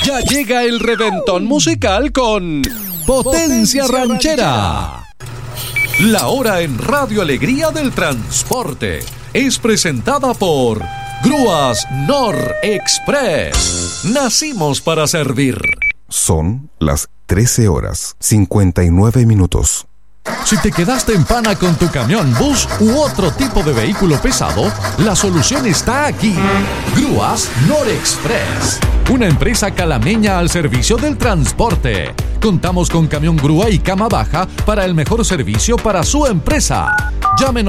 Ya llega el reventón musical con Potencia Ranchera. La hora en Radio Alegría del Transporte es presentada por Grúas Nor Express. Nacimos para servir. Son las 13:59. Si te quedaste en pana con tu camión, bus u otro tipo de vehículo pesado, la solución está aquí. Grúas Nor Express, una empresa calameña al servicio del transporte. Contamos con camión grúa y cama baja para el mejor servicio para su empresa. Llámenos